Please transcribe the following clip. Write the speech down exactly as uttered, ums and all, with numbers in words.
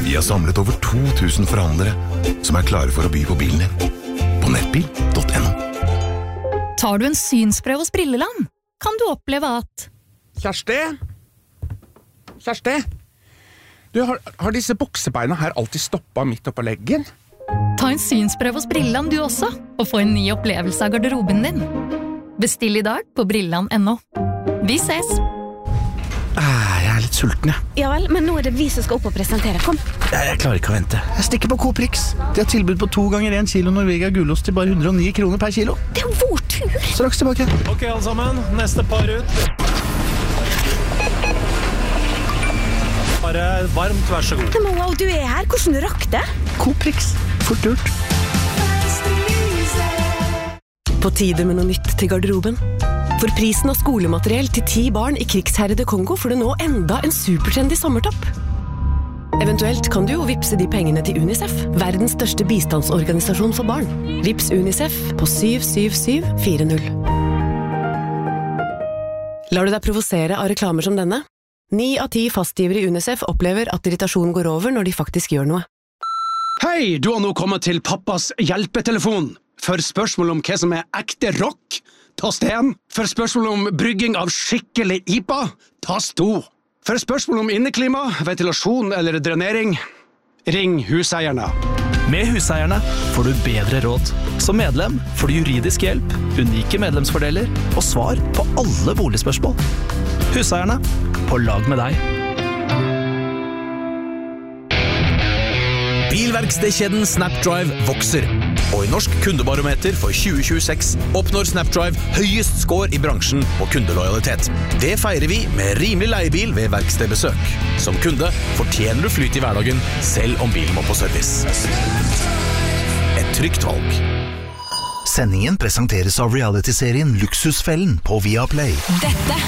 Vi har samlet over to tusen forhandlere som er klare for å by på bilen din. På nettbil punktum no. Tar du en synsprøve hos Brilleland, kan du oppleve at... Kjersti? Kjersti? Du, har, har disse buksebeina her alltid stoppet midt oppå leggen? Ta en synsprøve hos Brilleland du også, og få en ny opplevelse av garderoben din. Bestill i dag på brilleland punktum no. Vi ses! Ah, jeg er litt sulten, jeg. Ja vel, men nå er det vi som skal opp og presentere. Kom. Jeg, jeg klarer ikke å vente. Jeg stikker på Coprix. De har tilbud på to ganger en kilo Norvegia gulost til bare hundre og ni kroner per kilo. Det er jo vår tur! Straks tilbake. Ok, alle sammen. Neste par ut. Bare varmt, vær så god. Men wow, du er her. Hvordan rakk det? Coprix. Fort gjort. På tide med noe nytt til garderoben. For prisen av skolemateriell til ti barn i krigsherrede Kongo får du nå enda en supertrendy sommertopp. Eventuelt kan du jo vipse de pengene til UNICEF, verdens største bistandsorganisasjon for barn. Vips UNICEF på syv syv syv fire null. Lar du deg provosere av reklamer som denne? Ni av ti fastgivere i UNICEF opplever at irritasjonen går over når de faktisk gjør noe. Hei, du har nå kommet til pappas hjelpetelefon. For spørsmål om hva som er ekte rock, tast én. For spørsmål om brygging av skikkelig I P A, tast to. For spørsmål om inneklima, ventilasjon eller drenering, ring huseierne. Med Huseierne får du bedre råd. Som medlem får du juridisk hjelp, unike medlemsfordeler og svar på alle boligspørsmål. Huseierne, på lag med deg. Bilverkstedkjeden Snapdrive vokser, og i Norsk kundebarometer for tjue tjueseks oppnår Snapdrive høyest score i bransjen på kundelojalitet. Det feirer vi med rimelig leiebil ved verkstedbesøk. Som kunde fortjener du flyt i hverdagen, selv om bilen må på service. Et trygt valg. Sendingen presenteres av reality-serien Luksusfellen på Viaplay. Dette